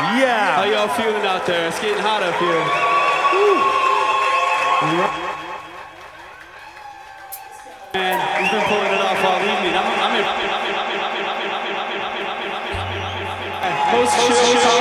Yeah. How y'all feeling out there? It's getting hot up here. Man, he's been pulling it off all evening. I'm in. Most chills.